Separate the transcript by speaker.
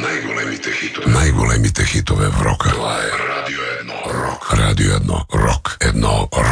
Speaker 1: Najgolemite hitove v roka.
Speaker 2: Това е Radio 1 Рок.
Speaker 1: Radio 1 Rock. 1